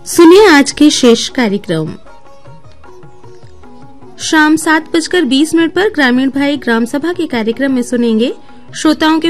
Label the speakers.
Speaker 1: सुनिए आज के शेष कार्यक्रम। शाम 7:20 पर ग्रामीण भाई ग्राम सभा के कार्यक्रम में सुनेंगे श्रोताओं के